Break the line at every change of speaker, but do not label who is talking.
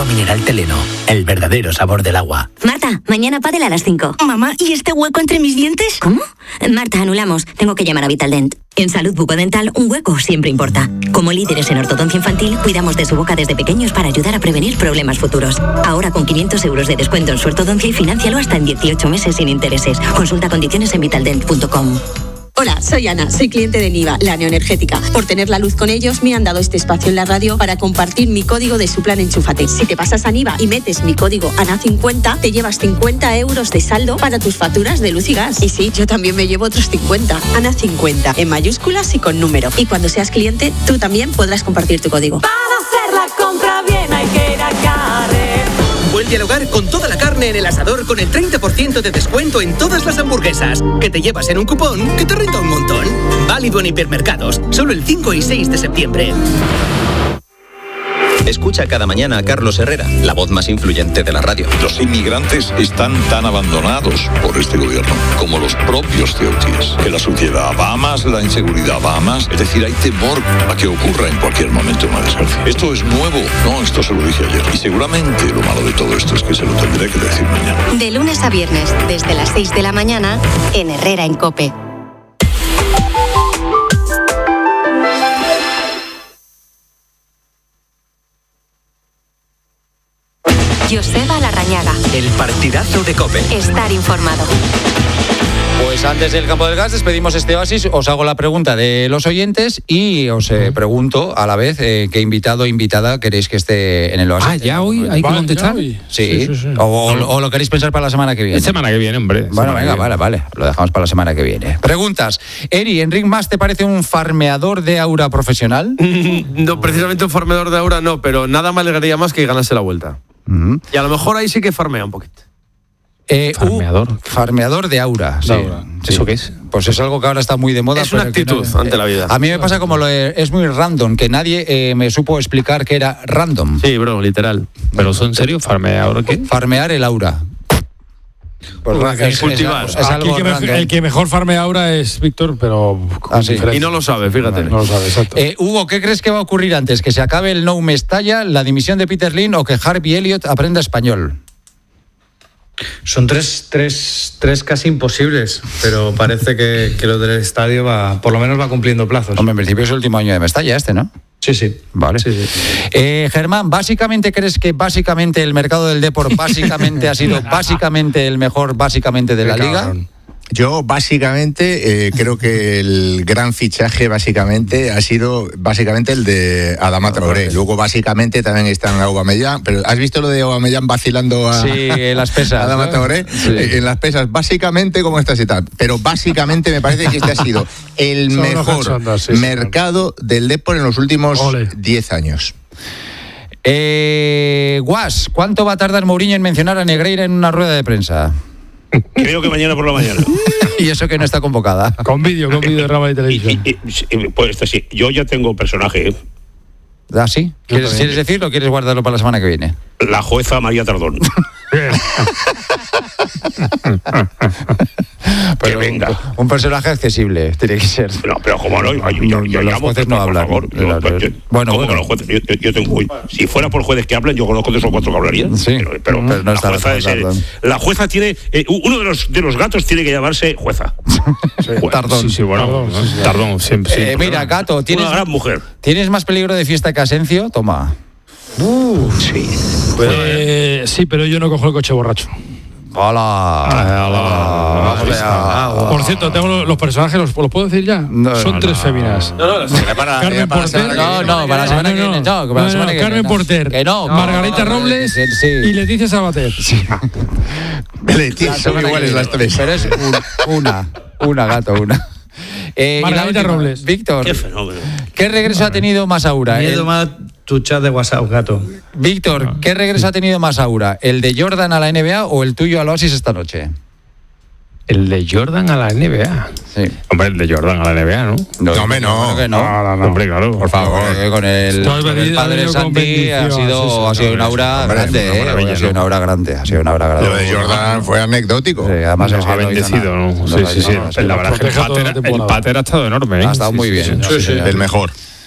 mineral Teleno, el verdadero sabor del agua.
Marta, mañana pádel a las 5.
Mamá, ¿y este hueco entre mis dientes?
¿Cómo? Marta, anulamos. Tengo que llamar a Vitaldent. En salud bucodental, un hueco siempre importa. Como líderes en ortodoncia infantil, cuidamos de su boca desde pequeños para ayudar a prevenir problemas futuros. Ahora con 500 euros de descuento en su ortodoncia y financialo hasta en 18 meses sin intereses. Consulta condiciones en vitaldent.com.
Hola, soy Ana, soy cliente de Niva, la neoenergética. Por tener la luz con ellos, me han dado este espacio en la radio para compartir mi código de su plan Enchúfate. Si te pasas a Niva y metes mi código ANA50, te llevas 50 euros de saldo para tus facturas de luz y gas. Y sí, yo también me llevo otros 50. ANA50, en mayúsculas y con número. Y cuando seas cliente, tú también podrás compartir tu código.
Para hacer la compra bien hay que ir a Carrer.
Vuelve al hogar con toda la carne en el asador con el 30% de descuento en todas las hamburguesas. Que te llevas en un cupón que te renta un montón. Válido en hipermercados, solo el 5 y 6 de septiembre.
Escucha cada mañana a Carlos Herrera, la voz más influyente de la radio.
Los inmigrantes están tan abandonados por este gobierno como los propios ceutíes. Que la suciedad va más, la inseguridad va más. Es decir, hay temor a que ocurra en cualquier momento una desgracia. Esto es nuevo, no, esto se lo dije ayer. Y seguramente lo malo de todo esto es que se lo tendré que decir mañana.
De lunes a viernes, desde las 6 de la mañana, en Herrera en COPE. Joseba Larrañaga.
El partidazo de COPE.
Estar informado.
Pues antes del campo del gas despedimos este oasis, os hago la pregunta de los oyentes y os pregunto a la vez qué invitado o invitada queréis que esté en el oasis.
Ah, ¿ya hoy hay que contestar?
Sí. O lo queréis pensar para la semana que viene.
Semana que viene, hombre.
Bueno, venga, vale, lo dejamos para la semana que viene. Preguntas. Eri, ¿Enric Mas te parece un farmeador de aura profesional?
No, precisamente un farmeador de aura no, pero nada me alegraría más que ganarse la vuelta. Y a lo mejor ahí sí que farmea un poquito.
Farmeador de aura. Sí.
¿Eso qué es?
Pues es algo que ahora está muy de moda.
Es una actitud ante la vida.
A mí me pasa como es muy random, que nadie me supo explicar que era random.
Sí, bro, literal.
¿Pero son en serio? ¿Farmeador qué?
Farmear el aura.
Pues cultivar.
El que mejor farmea ahora es Víctor, pero
sí.
Y no lo sabe, fíjate.
No lo sabe, exacto.
Hugo, ¿qué crees que va a ocurrir antes? ¿Que se acabe el No Mestalla, la dimisión de Peter Lynn o que Harvey Elliott aprenda español?
Son tres casi imposibles, pero parece que lo del estadio por lo menos va cumpliendo plazos.
Hombre, en principio es el último año de Mestalla ¿no?
Sí.
Vale. Sí. Germán, ¿básicamente crees que el mercado del Depor básicamente ha sido el mejor de la liga?
Yo básicamente creo que el gran fichaje básicamente ha sido el de Adama Traoré. Luego básicamente también está en Aubameyang, pero ¿has visto lo de Aubameyang vacilando a
las pesas,
Adama Traoré? Sí. En las pesas, básicamente como estás y tal. Pero básicamente me parece que este ha sido el mejor mercado del Depor en los últimos 10 años.
Guas, ¿cuánto va a tardar Mourinho en mencionar a Negreira en una rueda de prensa?
Creo que mañana por la mañana.
Y eso que no está convocada.
Con vídeo de Rama de Televisión.
Pues sí, yo ya tengo personaje.
¿Ah, sí? ¿Quieres decirlo o quieres guardarlo para la semana que viene?
La jueza María Tardón.
Pero
que venga.
Un personaje accesible tiene que ser.
No, pero como no,
los jueces no hablan.
Los jueces, yo tengo, si fuera por jueces que hablan, yo conozco 3 o 4 que hablarían.
Sí, pero no está
la jueza tiene, uno de los gatos tiene que llamarse jueza.
Tardón.
Sí, bueno, Tardón siempre.
Mira, Gato, tienes
una gran mujer.
¿Tienes más peligro de fiesta que Asencio? Toma.
Sí.
Sí, pero yo no cojo el coche borracho.
Hola.
Por cierto, tengo los personajes, ¿los puedo decir ya? Son 3 féminas. Carmen Porter.
Para la semana que viene.
Carmen Porter. Margarita Robles y Leticia Sabater.
Leticia, son iguales las 3.
Pero es una, Gato, una.
Margarita Robles.
Víctor,
qué fenómeno.
¿Qué regreso ha tenido más aura?
Miedo más tu chat de WhatsApp, Gato.
Víctor, ¿qué regreso ha tenido más aura? ¿El de Jordan a la NBA o el tuyo al Oasis esta noche?
El de Jordan a la NBA.
Sí.
Hombre, el de Jordan a la NBA, ¿no?
No.
Hombre, claro.
Por favor, con el padre de Santi ha sido una aura grande, Ha sido una aura grande.
Lo de Jordan fue anecdótico.
Sí, además
nos ha bendecido, ¿no? Sí. La verdad es que el pater ha estado enorme.
Ha estado muy bien.
El mejor.